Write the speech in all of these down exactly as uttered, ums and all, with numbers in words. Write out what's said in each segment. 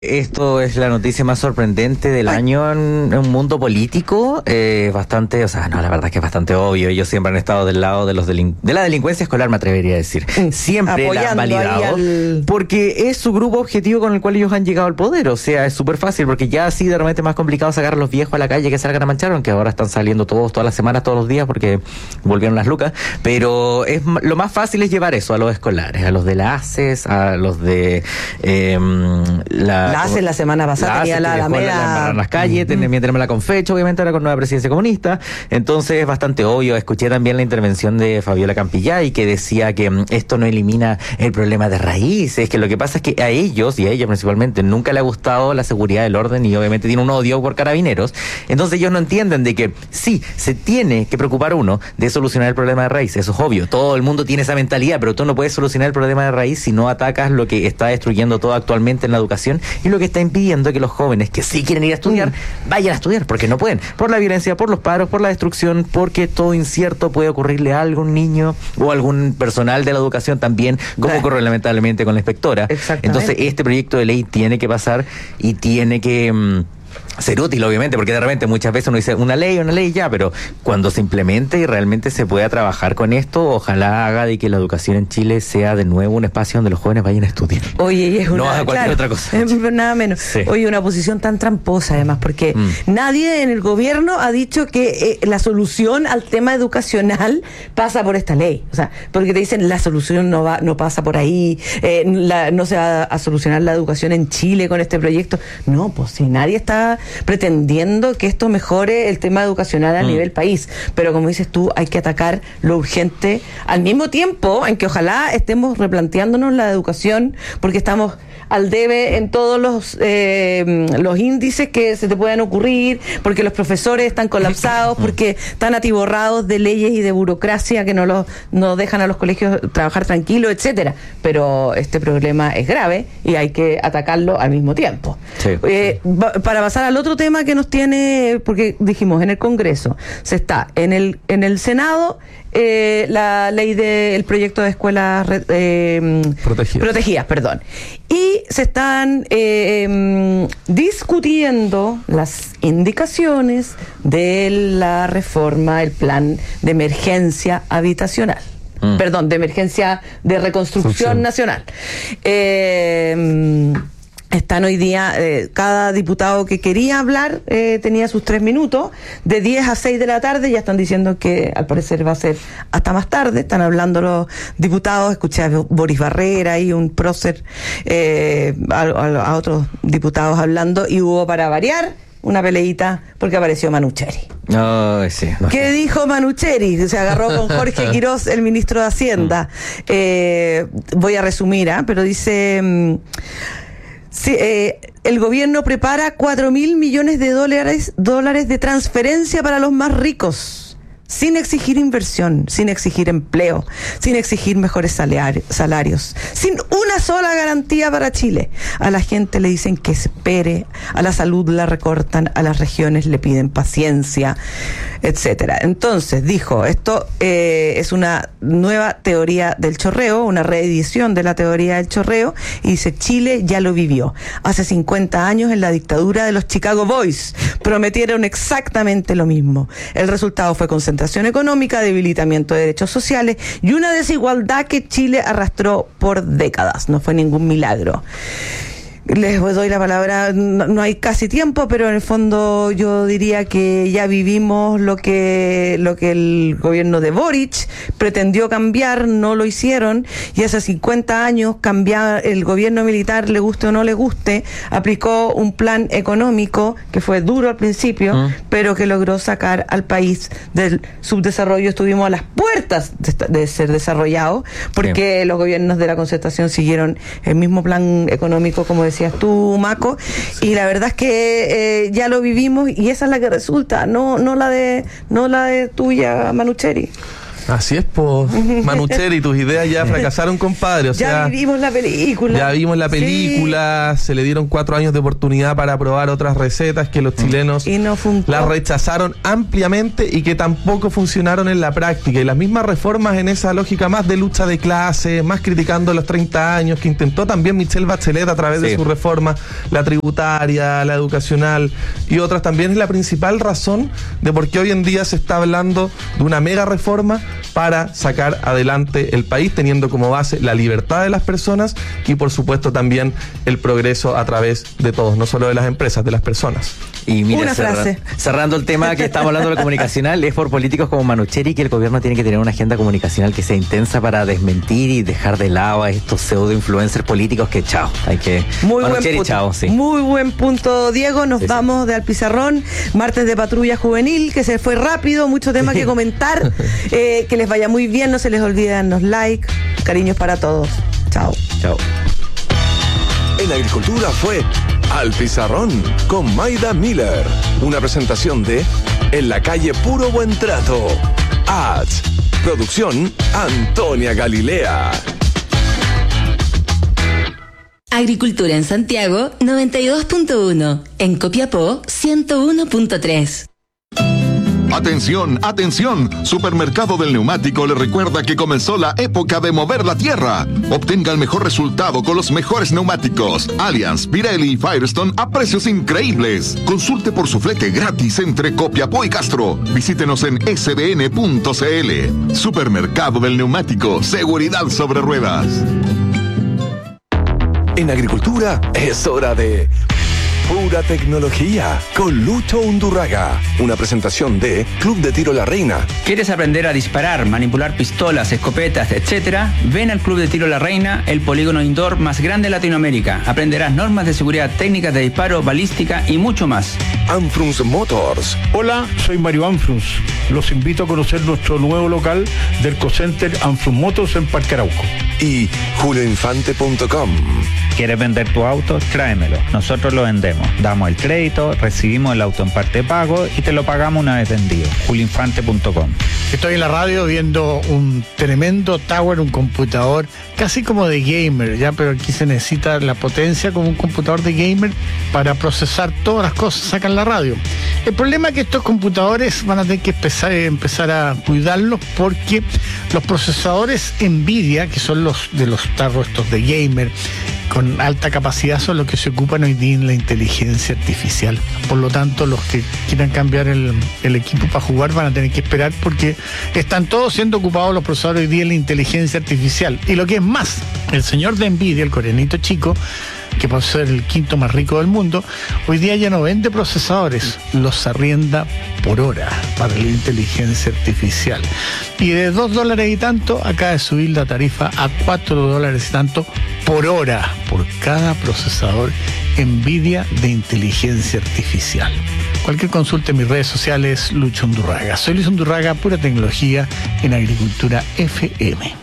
Esto es la noticia más sorprendente del Ay. año en, en un mundo político, eh, bastante, o sea, no, la verdad es que es bastante obvio. Ellos siempre han estado del lado de los delin- de la delincuencia escolar, me atrevería a decir. Siempre la han validado, al... porque es su grupo objetivo con el cual ellos han llegado al poder. O sea, es súper fácil, porque ya así de repente es más complicado sacar a los viejos a la calle que salgan a manchar, aunque ahora están saliendo todos, todas las semanas, todos los días, porque volvieron las lucas. Pero es lo más fácil es llevar eso a los escolares, a los de la A C E S, a los de eh, la... La hace la semana pasada, la tenía la Alameda en las calles, uh-huh. tenía la Confecho, obviamente ahora con nueva presidencia comunista. Entonces es bastante obvio. Escuché también la intervención de Fabiola Campillay, que decía que um, esto no elimina el problema de raíz. Es que lo que pasa es que a ellos, y a ella principalmente, nunca le ha gustado la seguridad del orden y obviamente tiene un odio por carabineros. Entonces ellos no entienden de que sí, se tiene que preocupar uno de solucionar el problema de raíz. Eso es obvio. Todo el mundo tiene esa mentalidad, pero tú no puedes solucionar el problema de raíz si no atacas lo que está destruyendo todo actualmente en la educación y lo que está impidiendo que los jóvenes que sí quieren ir a estudiar mm. vayan a estudiar, porque no pueden, por la violencia, por los paros, por la destrucción, porque todo incierto puede ocurrirle a algún niño o algún personal de la educación también, como ocurre lamentablemente con la inspectora. Entonces este proyecto de ley tiene que pasar y tiene que... Mmm, ser útil, obviamente, porque de repente muchas veces uno dice una ley, una ley ya, pero cuando se implemente y realmente se pueda trabajar con esto, ojalá haga de que la educación en Chile sea de nuevo un espacio donde los jóvenes vayan a estudiar. Oye, es una... No haga cualquier claro, otra cosa. Es nada menos. Sí. Oye, una posición tan tramposa además, porque mm. nadie en el gobierno ha dicho que eh, la solución al tema educacional pasa por esta ley. O sea, porque te dicen la solución no va, no pasa por ahí, eh, la, no se va a solucionar la educación en Chile con este proyecto. No, pues si nadie está pretendiendo que esto mejore el tema educacional a mm. nivel país, pero como dices tú, hay que atacar lo urgente al mismo tiempo en que ojalá estemos replanteándonos la educación, porque estamos al debe en todos los eh, los índices que se te puedan ocurrir, porque los profesores están colapsados, porque están atiborrados de leyes y de burocracia que no los no dejan a los colegios trabajar tranquilos, etcétera. Pero este problema es grave y hay que atacarlo al mismo tiempo. Sí, eh, sí. Para pasar al otro tema que nos tiene, porque dijimos en el Congreso se está en el en el Senado eh, la ley de el proyecto de escuelas eh, protegidas. protegidas, perdón, y se están eh, eh, discutiendo las indicaciones de la reforma, el plan de emergencia habitacional. Mm. Perdón, de emergencia de reconstrucción Función. nacional. Eh, Están hoy día, eh, cada diputado que quería hablar eh, tenía sus tres minutos, de diez a seis de la tarde, ya están diciendo que al parecer va a ser hasta más tarde, están hablando los diputados, escuché a Boris Barrera y un prócer, eh, a, a, a otros diputados hablando, y hubo para variar una peleita porque apareció Manucheri. No, sí, no ¿Qué sé. dijo Manucheri? Se agarró con Jorge Quirós, el ministro de Hacienda. Eh, voy a resumir, ¿eh? pero dice... Mmm, Sí, eh, el gobierno prepara cuatro mil millones de dólares, dólares de transferencia para los más ricos, sin exigir inversión, sin exigir empleo, sin exigir mejores salari- salarios, sin una sola garantía para Chile. A la gente le dicen que espere, a la salud la recortan, a las regiones le piden paciencia, etcétera. Entonces, dijo, esto eh, es una nueva teoría del chorreo, una reedición de la teoría del chorreo, y dice, Chile ya lo vivió. Hace cincuenta años, en la dictadura de los Chicago Boys, prometieron exactamente lo mismo. El resultado fue concentración económica, debilitamiento de derechos sociales y una desigualdad que Chile arrastró por décadas. No fue ningún milagro. Les doy la palabra, no, no hay casi tiempo, pero en el fondo yo diría que ya vivimos lo que lo que el gobierno de Boric pretendió cambiar, no lo hicieron, y hace cincuenta años cambiar el gobierno militar, le guste o no le guste, aplicó un plan económico que fue duro al principio, uh-huh. pero que logró sacar al país del subdesarrollo. Estuvimos a las puertas de, de ser desarrollados, porque sí. los gobiernos de la Concertación siguieron el mismo plan económico, como decías tú, Maco, sí. y la verdad es que eh, ya lo vivimos, y esa es la que resulta, no no la de no la de tuya, Manucheri. Así es, pues, Manucheri, tus ideas ya fracasaron, compadre. O ya sea, vimos la película. Ya vimos la película, sí. Se le dieron cuatro años de oportunidad para probar otras recetas que los chilenos y no las rechazaron ampliamente y que tampoco funcionaron en la práctica. Y las mismas reformas en esa lógica más de lucha de clase, más criticando los treinta años, que intentó también Michelle Bachelet a través sí. de su reforma, la tributaria, la educacional y otras, también es la principal razón de por qué hoy en día se está hablando de una mega reforma para sacar adelante el país, teniendo como base la libertad de las personas y por supuesto también el progreso a través de todos, no solo de las empresas, de las personas. Y mira, una cerra, frase. cerrando el tema que estamos hablando de lo comunicacional, es por políticos como Manucheri que el gobierno tiene que tener una agenda comunicacional que sea intensa para desmentir y dejar de lado a estos pseudo influencers políticos que chao, hay que muy Manucheri, buen punto, chao, sí. Muy buen punto, Diego. Nos sí, vamos sí. de Al Pizarrón, martes de Patrulla Juvenil, que se fue rápido, mucho tema que comentar. eh, que les vaya muy bien, no se les olvide darnos like, cariños para todos. Chao. Chao. En Agricultura fue Al Pizarrón con Maida Miller. Una presentación de En la calle Puro Buen Trato. Ads. Producción Antonia Galilea. Agricultura en Santiago noventa y dos punto uno. En Copiapó ciento uno punto tres. Atención, atención, Supermercado del Neumático le recuerda que comenzó la época de mover la tierra. Obtenga el mejor resultado con los mejores neumáticos Allianz, Pirelli y Firestone a precios increíbles. Consulte por su flete gratis entre Copiapó y Castro. Visítenos en s b n punto c l. Supermercado del Neumático, seguridad sobre ruedas. En Agricultura es hora de Pura Tecnología con Lucho Undurraga. Una presentación de Club de Tiro La Reina. ¿Quieres aprender a disparar, manipular pistolas, escopetas, etcétera? Ven al Club de Tiro La Reina, el polígono indoor más grande de Latinoamérica. Aprenderás normas de seguridad, técnicas de disparo, balística y mucho más. Anfrunz Motors. Hola, soy Mario Anfrunz. Los invito a conocer nuestro nuevo local del Ecocenter Anfrunz Motors en Parque Arauco. Y julio infante punto com. ¿Quieres vender tu auto? Tráemelo. Nosotros lo vendemos. Damos el crédito, recibimos el auto en parte de pago y te lo pagamos una vez vendido. julio infante punto com. Estoy en la radio viendo un tremendo tower, un computador casi como de gamer, ya, pero aquí se necesita la potencia como un computador de gamer para procesar todas las cosas, sacan la radio. El problema es que estos computadores van a tener que empezar, empezar a cuidarlos porque los procesadores Nvidia, que son los de los tarros estos de gamer, con alta capacidad son los que se ocupan hoy día en la inteligencia artificial. Por lo tanto, los que quieran cambiar el, el equipo para jugar van a tener que esperar porque están todos siendo ocupados los procesadores hoy día en la inteligencia artificial. Y lo que es más, el señor de Nvidia, el coreanito chico, que puede ser el quinto más rico del mundo, hoy día ya no vende procesadores, los arrienda por hora para la inteligencia artificial. Y de dos dólares y tanto, acaba de subir la tarifa a cuatro dólares y tanto por hora, por cada procesador Nvidia de inteligencia artificial. Cualquier consulta en mis redes sociales, Lucho Undurraga. Soy Luis Undurraga, Pura Tecnología en Agricultura F M.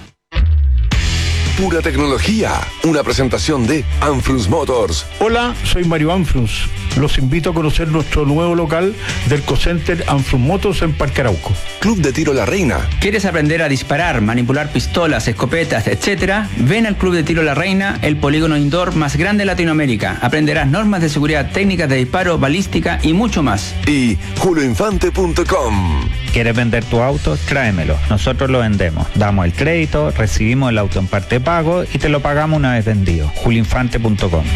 Pura Tecnología, una presentación de Anfrunz Motors. Hola, soy Mario Anfrunz. Los invito a conocer nuestro nuevo local del Ecocenter Anfrunz Motors en Parque Arauco. Club de Tiro La Reina. ¿Quieres aprender a disparar, manipular pistolas, escopetas, etcétera? Ven al Club de Tiro La Reina, el polígono indoor más grande de Latinoamérica. Aprenderás normas de seguridad, técnicas de disparo, balística y mucho más. Y julio infante punto com. ¿Quieres vender tu auto? Tráemelo. Nosotros lo vendemos. Damos el crédito, recibimos el auto en parte de pago y te lo pagamos una vez vendido. julio infante punto com.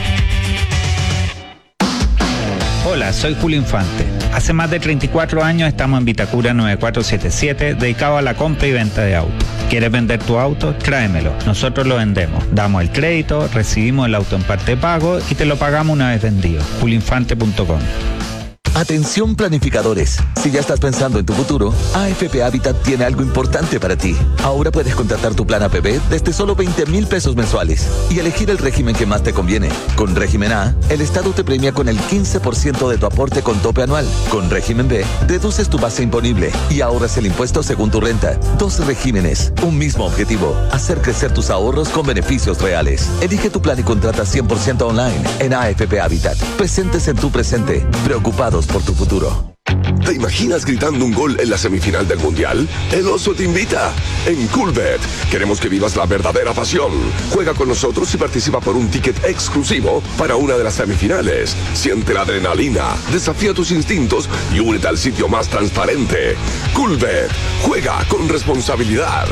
Hola, soy Julio Infante. Hace más de treinta y cuatro años estamos en Vitacura nueve cuatro siete siete, dedicado a la compra y venta de autos. ¿Quieres vender tu auto? Tráemelo. Nosotros lo vendemos. Damos el crédito, recibimos el auto en parte de pago y te lo pagamos una vez vendido. julio infante punto com. Atención planificadores, si ya estás pensando en tu futuro, A F P Habitat tiene algo importante para ti. Ahora puedes contratar tu plan A P B desde solo veinte mil pesos mensuales y elegir el régimen que más te conviene. Con régimen A, el Estado te premia con el quince por ciento de tu aporte con tope anual. Con régimen B, reduces tu base imponible y ahorras el impuesto según tu renta. Dos regímenes, un mismo objetivo, hacer crecer tus ahorros con beneficios reales. Elige tu plan y contrata cien por ciento online en A F P Habitat. Presentes en tu presente, preocupados por tu futuro. ¿Te imaginas gritando un gol en la semifinal del Mundial? El Oso te invita. En Coolbet queremos que vivas la verdadera pasión. Juega con nosotros y participa por un ticket exclusivo para una de las semifinales. Siente la adrenalina, desafía tus instintos y únete al sitio más transparente. Coolbet. Juega con responsabilidad.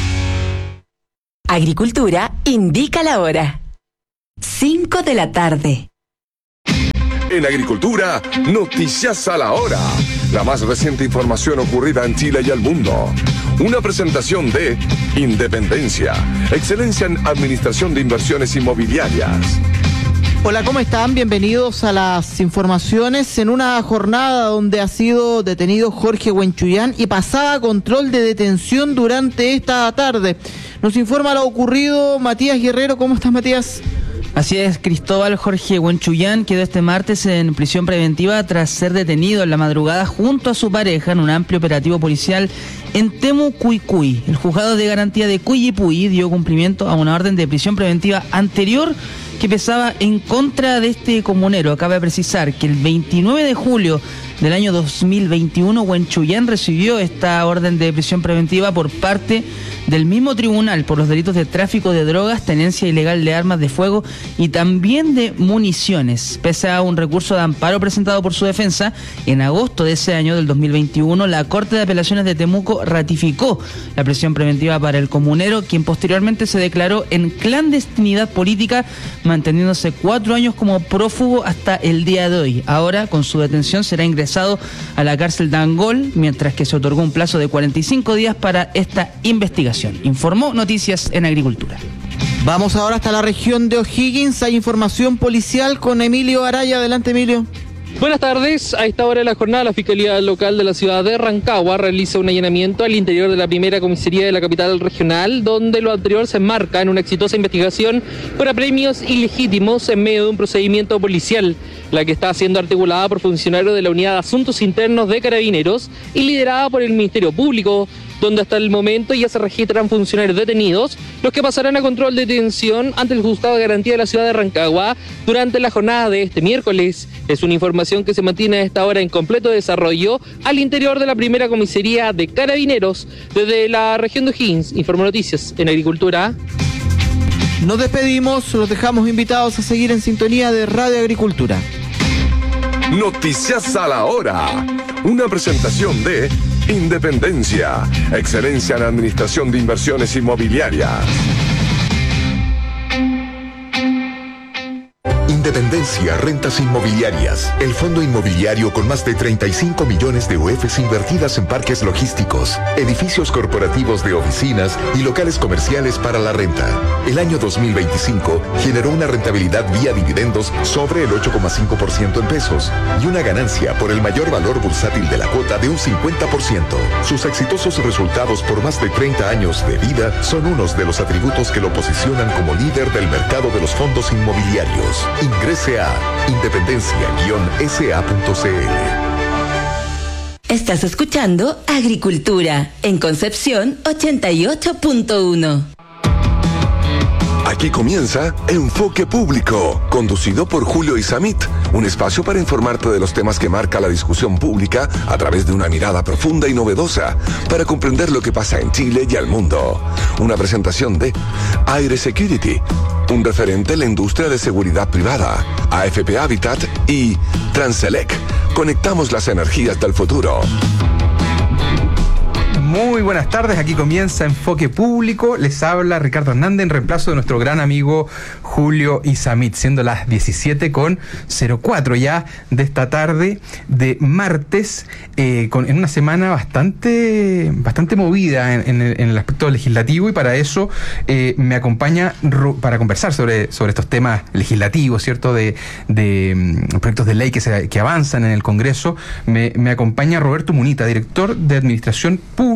Agricultura indica la hora. cinco de la tarde. En Agricultura, noticias a la hora. La más reciente información ocurrida en Chile y el mundo. Una presentación de Independencia, excelencia en administración de inversiones inmobiliarias. Hola, ¿cómo están? Bienvenidos a las informaciones. En una jornada donde ha sido detenido Jorge Huenchuyán y pasaba control de detención durante esta tarde. Nos informa lo ocurrido Matías Guerrero. ¿Cómo estás, Matías? Así es, Cristóbal. Jorge Huenchuyán quedó este martes en prisión preventiva tras ser detenido en la madrugada junto a su pareja en un amplio operativo policial en Temucuicui. El juzgado de garantía de Cuyipui dio cumplimiento a una orden de prisión preventiva anterior que pesaba en contra de este comunero. Acaba de precisar que el veintinueve de julio del año dos mil veintiuno, Huenchuyán recibió esta orden de prisión preventiva por parte del mismo tribunal por los delitos de tráfico de drogas, tenencia ilegal de armas de fuego y también de municiones. Pese a un recurso de amparo presentado por su defensa, en agosto de ese año del dos mil veintiuno, la Corte de Apelaciones de Temuco ratificó la prisión preventiva para el comunero, quien posteriormente se declaró en clandestinidad política, manteniéndose cuatro años como prófugo hasta el día de hoy. Ahora, con su detención, será ingresado a la cárcel de Angol, mientras que se otorgó un plazo de cuarenta y cinco días para esta investigación. Informó Noticias en Agricultura. Vamos ahora hasta la región de O'Higgins. Hay información policial con Emilio Araya. Adelante, Emilio. Buenas tardes. A esta hora de la jornada, la Fiscalía Local de la ciudad de Rancagua realiza un allanamiento al interior de la primera comisaría de la capital regional, donde lo anterior se enmarca en una exitosa investigación por apremios ilegítimos en medio de un procedimiento policial, la que está siendo articulada por funcionarios de la Unidad de Asuntos Internos de Carabineros y liderada por el Ministerio Público, donde hasta el momento ya se registran funcionarios detenidos, los que pasarán a control de detención ante el Juzgado de Garantía de la ciudad de Rancagua durante la jornada de este miércoles. Es una información que se mantiene a esta hora en completo desarrollo al interior de la primera comisaría de Carabineros. Desde la región de O'Higgins, informa Noticias en Agricultura. Nos despedimos, los dejamos invitados a seguir en sintonía de Radio Agricultura. Noticias a la hora. Una presentación de Independencia, excelencia en administración de inversiones inmobiliarias. Independencia Rentas Inmobiliarias, el fondo inmobiliario con más de treinta y cinco millones de U Fs invertidas en parques logísticos, edificios corporativos de oficinas y locales comerciales para la renta. El año dos mil veinticinco generó una rentabilidad vía dividendos sobre el ocho coma cinco por ciento en pesos y una ganancia por el mayor valor bursátil de la cuota de un cincuenta por ciento. Sus exitosos resultados por más de treinta años de vida son unos de los atributos que lo posicionan como líder del mercado de los fondos inmobiliarios. Ingrese a independencia guion s a punto c l. Estás escuchando Agricultura en Concepción ochenta y ocho punto uno. Aquí comienza Enfoque Público, conducido por Julio Isamit, un espacio para informarte de los temas que marca la discusión pública a través de una mirada profunda y novedosa para comprender lo que pasa en Chile y al mundo. Una presentación de Aire Security, un referente en la industria de seguridad privada, A F P Habitat y Transelec. Conectamos las energías del futuro. Muy buenas tardes, aquí comienza Enfoque Público. Les habla Ricardo Hernández en reemplazo de nuestro gran amigo Julio Isamit, siendo las diecisiete con cero cuatro ya de esta tarde de martes, eh, con, en una semana bastante bastante movida en, en, el, en el aspecto legislativo, y para eso eh, me acompaña para conversar sobre, sobre estos temas legislativos, ¿cierto? De, de um, proyectos de ley que, se, que avanzan en el Congreso. Me, me acompaña Roberto Munita, director de Administración Pública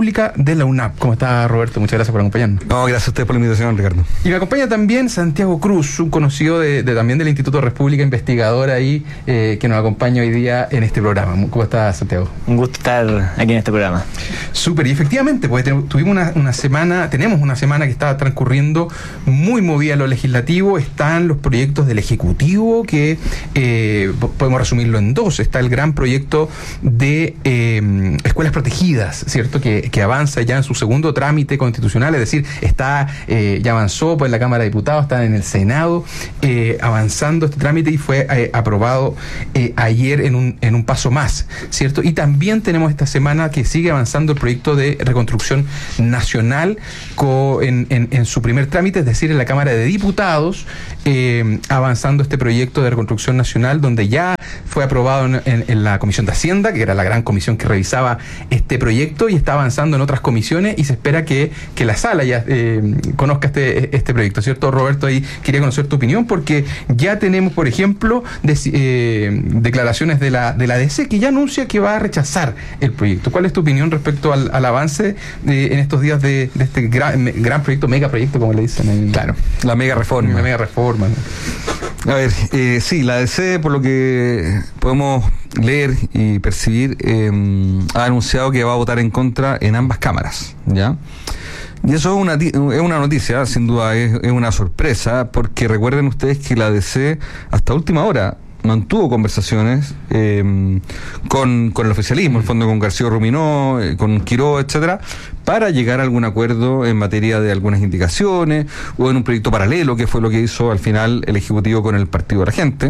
Pública de la UNAP. ¿Cómo está, Roberto? Muchas gracias por acompañarnos. No, gracias a ustedes por la invitación, Ricardo. Y me acompaña también Santiago Cruz, un conocido de, de también del Instituto República, investigador ahí, eh, que nos acompaña hoy día en este programa. ¿Cómo está, Santiago? Un gusto estar aquí en este programa. Súper, y efectivamente, pues tuvimos una, una semana, tenemos una semana que está transcurriendo muy movida en lo legislativo. Están los proyectos del Ejecutivo, que eh, podemos resumirlo en dos. Está el gran proyecto de eh, escuelas protegidas, ¿cierto? Que, que avanza ya en su segundo trámite constitucional, es decir, está eh, ya avanzó pues, en la Cámara de Diputados, está en el Senado, eh, avanzando este trámite y fue eh, aprobado eh, ayer en un, en un paso más, ¿cierto? Y también tenemos esta semana que sigue avanzando el proyecto de reconstrucción nacional co, en, en, en su primer trámite, es decir, en la Cámara de Diputados, eh, avanzando este proyecto de reconstrucción nacional, donde ya fue aprobado en, en, en la Comisión de Hacienda, que era la gran comisión que revisaba este proyecto, y está avanzando en otras comisiones, y se espera que, que la sala ya eh, conozca este, este proyecto, ¿cierto, Roberto? Ahí quería conocer tu opinión, porque ya tenemos, por ejemplo, de, eh, declaraciones de la, de la D C que ya anuncia que va a rechazar el proyecto. ¿Cuál es tu opinión respecto al, al avance de, en estos días de, de este gran, gran proyecto, mega proyecto, como le dicen? En, claro, la mega reforma. La mega reforma, ¿no? A ver, eh, sí, la D C, por lo que podemos leer y percibir, eh, ha anunciado que va a votar en contra en ambas cámaras, ¿ya? Y eso es una, es una noticia, sin duda, es, es una sorpresa, porque recuerden ustedes que la D C hasta última hora mantuvo conversaciones eh, con, con el oficialismo, en el fondo con García Ruminó, eh, con Quiró, etcétera, para llegar a algún acuerdo en materia de algunas indicaciones o en un proyecto paralelo, que fue lo que hizo al final el Ejecutivo con el Partido de la Gente.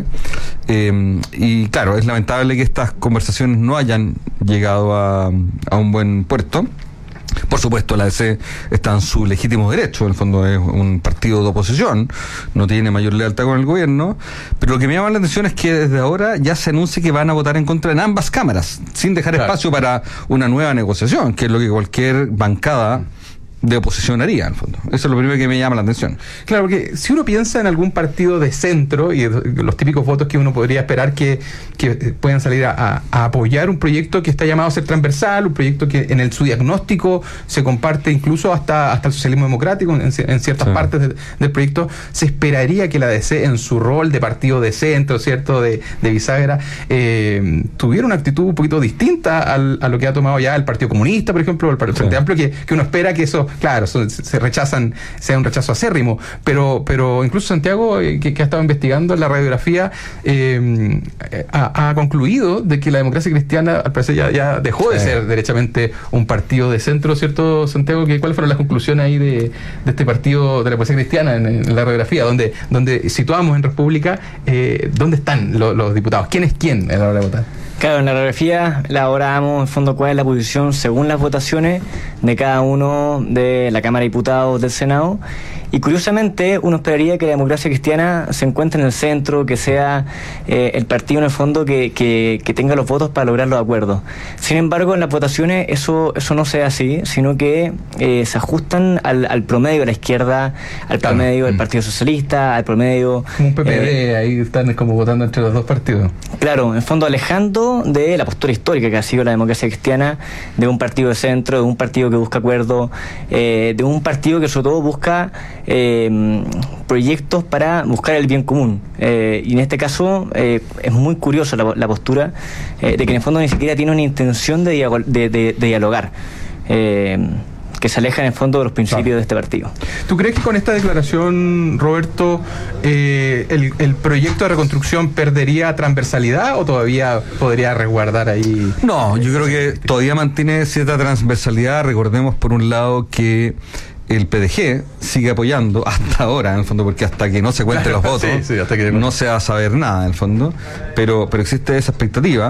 Eh, y claro, es lamentable que estas conversaciones no hayan llegado a, a un buen puerto. Por supuesto, la D C está en su legítimo derecho, en el fondo es un partido de oposición, no tiene mayor lealtad con el gobierno, pero lo que me llama la atención es que desde ahora ya se anuncia que van a votar en contra en ambas cámaras, sin dejar claro. espacio para una nueva negociación, que es lo que cualquier bancada de oposición haría, en el fondo. Eso es lo primero que me llama la atención. Claro, porque si uno piensa en algún partido de centro y los típicos votos que uno podría esperar que, que puedan salir a, a apoyar un proyecto que está llamado a ser transversal, un proyecto que en el, su diagnóstico se comparte incluso hasta, hasta el socialismo democrático en, en ciertas sí. partes de, del proyecto, se esperaría que la D C en su rol de partido de centro, ¿cierto?, de, de bisagra, eh, tuviera una actitud un poquito distinta al, a lo que ha tomado ya el Partido Comunista, por ejemplo, o el Frente sí. Amplio, que, que uno espera que eso claro, se rechazan, sea un rechazo acérrimo, pero pero incluso Santiago, eh, que, que ha estado investigando la radiografía, eh, ha, ha concluido de que la democracia cristiana al parecer ya, ya dejó de sí. ser derechamente un partido de centro, ¿cierto, Santiago? ¿Que, ¿Cuáles fueron las conclusiones ahí de, de este partido de la democracia cristiana en, en la radiografía, donde, donde situamos en República, eh, dónde están lo, los diputados? ¿Quién es quién a la hora de votar? Claro, en la radiografía elaboramos en fondo cuál es la posición según las votaciones de cada uno de la Cámara de Diputados del Senado, y curiosamente uno esperaría que la democracia cristiana se encuentre en el centro, que sea eh, el partido en el fondo que, que, que tenga los votos para lograr los acuerdos. Sin embargo, en las votaciones eso eso no se hace así, sino que eh, se ajustan al, al promedio de la izquierda, al claro. promedio del Partido Socialista, al promedio... Como un P P D, eh, ahí están como votando entre los dos partidos. Claro, en fondo alejando de la postura histórica que ha sido la democracia cristiana, de un partido de centro, de un partido que busca acuerdo, eh, de un partido que sobre todo busca eh, proyectos para buscar el bien común. Eh, y en este caso eh, es muy curiosa la, la postura eh, de que en el fondo ni siquiera tiene una intención de, dialog- de, de, de dialogar. Eh, que se aleja en el fondo de los principios claro. de este partido. ¿Tú crees que con esta declaración, Roberto, eh, el, el proyecto de reconstrucción perdería transversalidad o todavía podría resguardar ahí? No, yo creo que todavía mantiene cierta transversalidad. Recordemos por un lado que el P D G sigue apoyando hasta ahora, en el fondo, porque hasta que no se cuenten los votos, sí, sí, hasta que... no se va a saber nada, en el fondo, pero pero existe esa expectativa.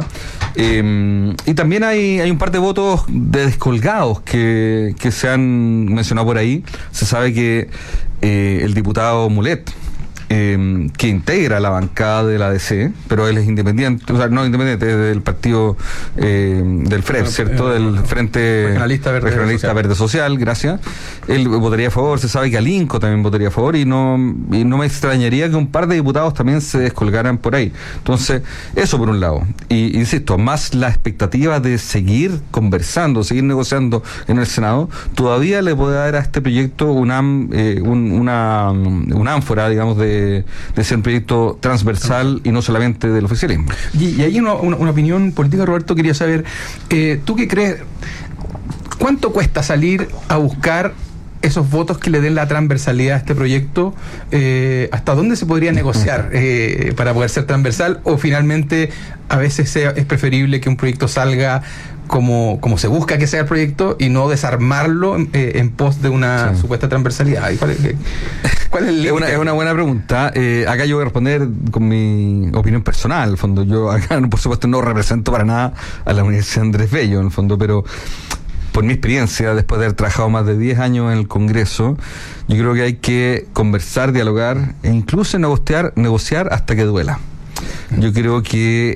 Eh, y también hay, hay un par de votos de descolgados que, que se han mencionado por ahí. Se sabe que eh, el diputado Mulet eh, que integra la bancada de la D C, pero él es independiente, o sea, no independiente, es del partido eh, del F R E P, ¿cierto? Del Frente Regionalista Verde, Regionalista Social. Verde Social, gracias. Él votaría a favor, se sabe que Alinco también votaría a favor y no, y no me extrañaría que un par de diputados también se descolgaran por ahí. Entonces, eso por un lado. Y insisto, más la expectativa de seguir conversando, seguir negociando en el Senado, todavía le puede dar a este proyecto una, eh, un, una, una ánfora, digamos, de, de ser un proyecto transversal y no solamente del oficialismo. Y, y hay una, una, una opinión política, Roberto, quería saber, eh, ¿tú qué crees? ¿Cuánto cuesta salir a buscar esos votos que le den la transversalidad a este proyecto? Eh, ¿Hasta dónde se podría negociar eh, para poder ser transversal? ¿O finalmente a veces sea, es preferible que un proyecto salga como, como se busca que sea el proyecto y no desarmarlo eh, en pos de una sí. supuesta transversalidad? ¿Cuál es, cuál es el límite? Es una, es una buena pregunta. Eh, acá yo voy a responder con mi opinión personal, en el fondo. Yo acá, por supuesto, no represento para nada a la Universidad Andrés Bello, en el fondo, pero por mi experiencia, después de haber trabajado más de diez años en el Congreso, yo creo que hay que conversar, dialogar e incluso negociar, negociar hasta que duela. Yo creo que